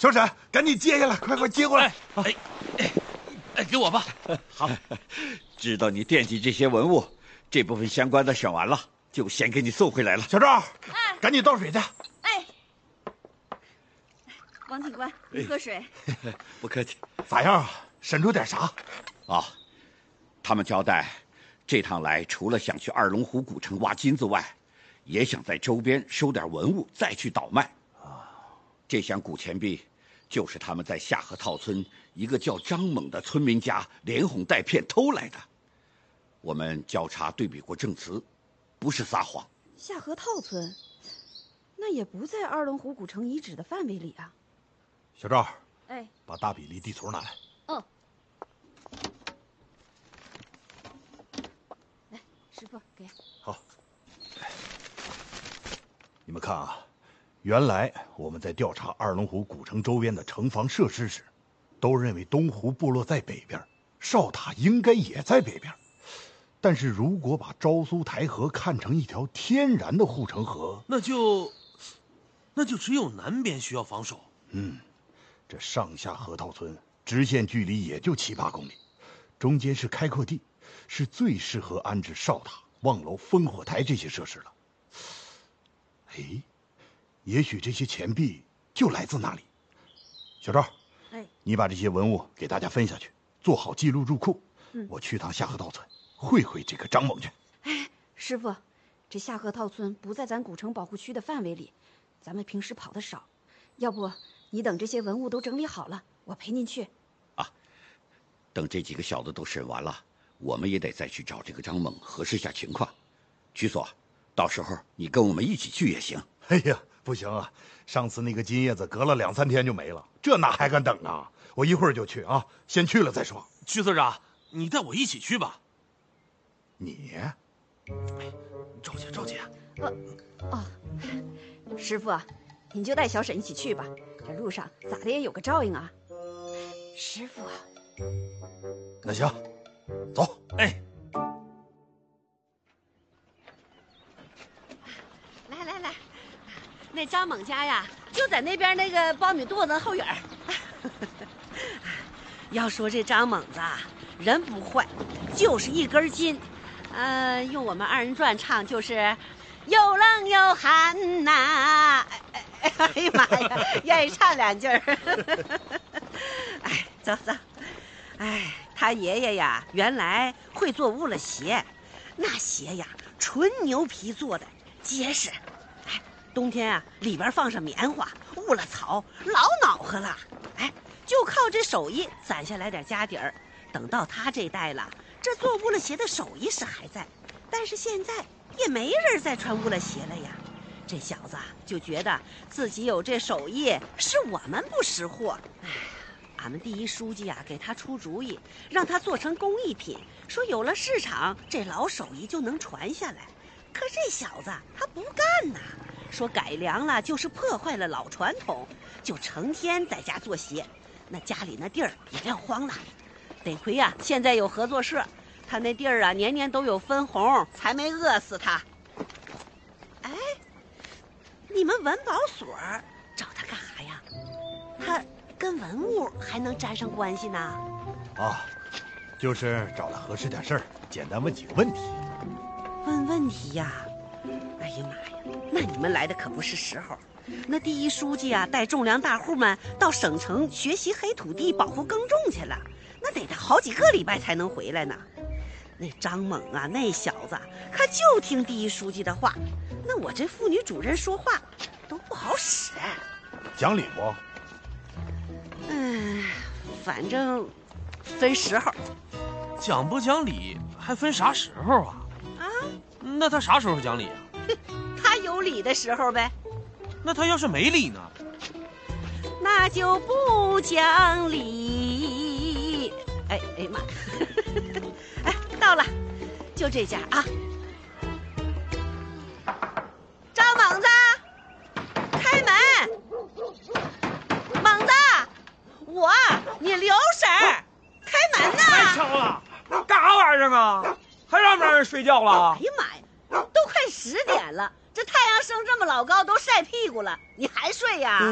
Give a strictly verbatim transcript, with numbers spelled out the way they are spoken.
小沈，赶紧接下来，快快接过来！ 哎哎哎，给我吧。 好，知道你惦记这些文物，这部分相关的选完了，就先给你送回来了。 小赵， 哎， 赶紧倒水去。 哎，王警官，你喝水。 不客气。 咋样啊？审出点啥？ 啊，他们交代，这趟来除了想去二龙湖古城挖金子外，也想在周边收点文物，再去倒卖。啊，这箱古钱币，就是他们在下河套村一个叫张猛的村民家连哄带骗偷来的。我们交叉对比过证词，不是撒谎。 下河套村，那也不在二龙湖古城遗址的范围里啊。 小赵， 哎， 把大比例地图拿来。 嗯。来，师傅给。 好。你们看啊，原来我们在调查二龙湖古城周边的城防设施时，都认为东湖部落在北边，哨塔应该也在北边。但是如果把昭苏台河看成一条天然的护城河， 那就，那就只有南边需要防守。 嗯，这上下河套村直线距离也就七八公里，中间是开阔地，是最适合安置哨塔、望楼、烽火台这些设施了。哎，也许这些钱币就来自那里。小赵， 哎， 你把这些文物给大家分下去，做好记录入库。 嗯， 我去趟下河套村，会会这个张猛去。 哎，师傅，这下河套村不在咱古城保护区的范围里，咱们平时跑得少，要不你等这些文物都整理好了，我陪您去。 啊，等这几个小子都审完了，我们也得再去找这个张猛核实下情况。曲所，到时候你跟我们一起去也行。 哎呀，不行啊！上次那个金叶子隔了两三天就没了，这哪还敢等啊？我一会儿就去啊，先去了再说。 曲所长，你带我一起去吧。 你？ 赵姐，赵姐。 呃，哦，师傅啊，你就带小沈一起去吧，这路上咋的也有个照应啊。师傅啊。 那行，走。 哎。 来来来，那张猛家呀，就在那边那个苞米垛子后院。 要说这张猛子啊，人不坏，就是一根筋。呃，用我们二人转唱就是又冷又寒呐。哎哎呀妈呀，愿意唱两句儿。哎，走走。哎，他爷爷呀，原来会做乌了鞋，那鞋呀，纯牛皮做的，结实。哎，冬天啊，里边放上棉花，捂了草，老恼和了。哎，就靠这手艺攒下来点家底儿。等到他这代了，这做乌了鞋的手艺是还在，但是现在也没人再穿乌了鞋了呀。这小子就觉得自己有这手艺，是我们不识货。哎，俺们第一书记啊，给他出主意，让他做成工艺品，说有了市场，这老手艺就能传下来。可这小子他不干呐，说改良了就是破坏了老传统，就成天在家做鞋，那家里那地儿也撂荒了。得亏呀、啊，现在有合作社，他那地儿啊年年都有分红，才没饿死他。哎，你们文保所找他干啥呀？他跟文物还能沾上关系呢？ 啊，就是找他核实点事儿，简单问几个问题。 问问题呀？哎呀妈呀，那你们来的可不是时候。那第一书记啊，带种粮大户们到省城学习黑土地保护耕种去了，那得得好几个礼拜才能回来呢。那张猛啊，那小子他就听第一书记的话，那我这妇女主任说话都不好使。 讲理不？ 嗯，反正分时候。 讲不讲理还分啥时候啊？ 啊？ 那他啥时候讲理啊？ 他有理的时候呗。 那他要是没理呢？ 那就不讲理。哎哎妈！哎，到了，就这家啊。张猛子，开门！猛子，我你留神儿，开门呐！ 太巧了，干啥玩意儿啊？还让不让人睡觉了？ 哎呀妈呀，都快十点了，这太阳升这么老高，都晒屁股了，你还睡呀？